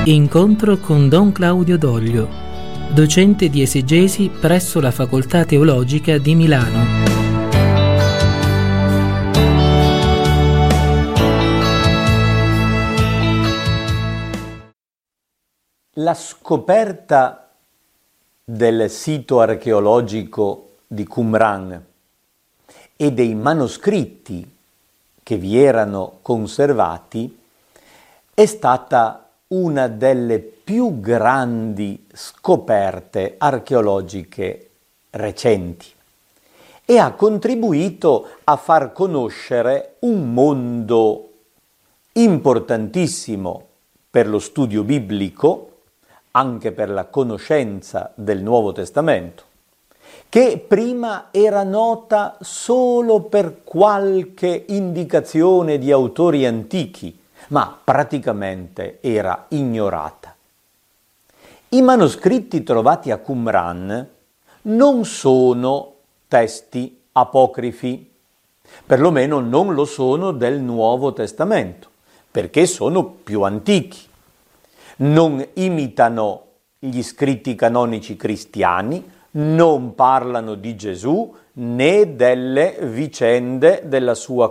Incontro con Don Claudio Doglio, docente di esegesi presso la Facoltà Teologica di Milano. La scoperta del sito archeologico di Qumran e dei manoscritti che vi erano conservati è stata una delle più grandi scoperte archeologiche recenti e ha contribuito a far conoscere un mondo importantissimo per lo studio biblico, anche per la conoscenza del Nuovo Testamento, che prima era nota solo per qualche indicazione di autori antichi, ma praticamente era ignorata. I manoscritti trovati a Qumran non sono testi apocrifi, perlomeno non lo sono del Nuovo Testamento, perché sono più antichi. Non imitano gli scritti canonici cristiani, non parlano di Gesù né delle vicende della sua